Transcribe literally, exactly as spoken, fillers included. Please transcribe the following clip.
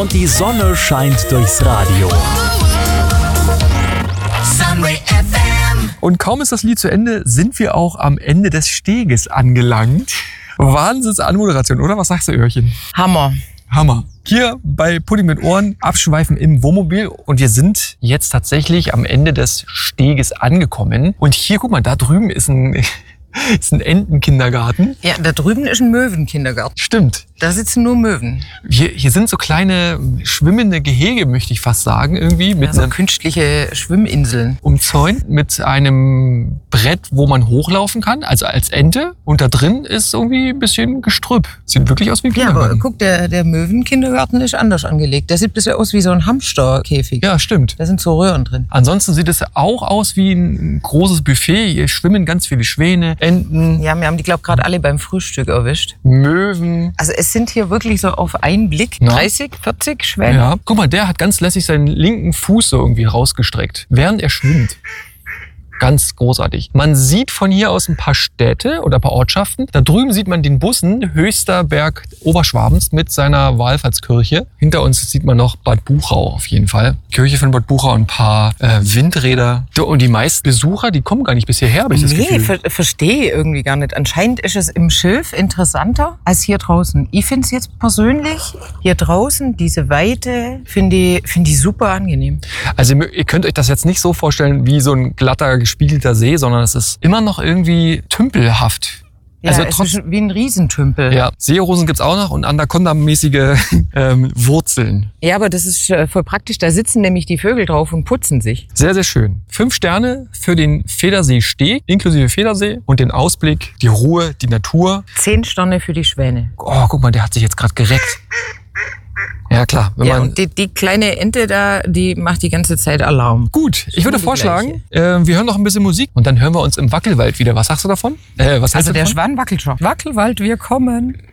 und die Sonne scheint durchs Radio. Sunray F M. Und kaum ist das Lied zu Ende, sind wir auch am Ende des Steges angelangt. Wahnsinns-Anmoderation, oder? Was sagst du, Öhrchen? Hammer. Hammer. Hier bei Pudding mit Ohren, abschweifen im Wohnmobil. Und wir sind jetzt tatsächlich am Ende des Steges angekommen. Und hier, guck mal, da drüben ist ein, ist ein Entenkindergarten. Ja, da drüben ist ein Möwenkindergarten. Stimmt. Da sitzen nur Möwen. Hier, hier sind so kleine schwimmende Gehege, möchte ich fast sagen, irgendwie. Mit Also einer, künstliche Schwimminseln. umzäunt mit einem Brett, wo man hochlaufen kann, also als Ente. Und da drin ist irgendwie ein bisschen Gestrüpp. Sieht wirklich aus wie ein Ja, aber Kindergarten. guck, der, der Möwenkindergarten ist anders angelegt. Der sieht ein bisschen aus wie so ein Hamsterkäfig. Ja, stimmt. Da sind so Röhren drin. Ansonsten sieht es auch aus wie ein großes Buffet. Hier schwimmen ganz viele Schwäne, Enten, Ja, wir haben die, glaube ich, gerade alle beim Frühstück erwischt. Möwen. Also es sind hier wirklich so auf einen Blick Ja. dreißig, vierzig Schwäne. Ja, guck mal, der hat ganz lässig seinen linken Fuß so irgendwie rausgestreckt, während er schwimmt. Ganz großartig. Man sieht von hier aus ein paar Städte oder ein paar Ortschaften. Da drüben sieht man den Bussen, höchster Berg Oberschwabens mit seiner Wallfahrtskirche. Hinter uns sieht man noch Bad Buchau auf jeden Fall. Kirche von Bad Buchau, ein paar äh, Windräder. Und die meisten Besucher, die kommen gar nicht bis hierher, habe ich das Nee, Gefühl. ver verstehe irgendwie gar nicht. Anscheinend ist es im Schilf interessanter als hier draußen. Ich finde es jetzt persönlich, hier draußen, diese Weite, finde ich, find ich super angenehm. Also ihr könnt euch das jetzt nicht so vorstellen wie so ein glatter, gespiegelter See, sondern es ist immer noch irgendwie tümpelhaft. Ja, also es trotz, ist wie ein Riesentümpel. ja, Seerosen gibt's auch noch und Anaconda-mäßige ähm, Wurzeln. Ja, aber das ist äh, voll praktisch. Da sitzen nämlich die Vögel drauf und putzen sich. Sehr, sehr schön. Fünf Sterne für den Federsee-Steg, inklusive Federsee und den Ausblick, die Ruhe, die Natur. Zehn Sterne für die Schwäne. Oh, guck mal, der hat sich jetzt gerade gereckt. Ja, klar. Wenn Ja, man und die, die kleine Ente da, die macht die ganze Zeit Alarm. Gut, ich würde die vorschlagen, äh, wir hören noch ein bisschen Musik und dann hören wir uns im Wackelwald wieder. Was sagst du davon? Äh, was hältst Also du der davon? Schwan wackelt schon. Wackelwald, wir kommen.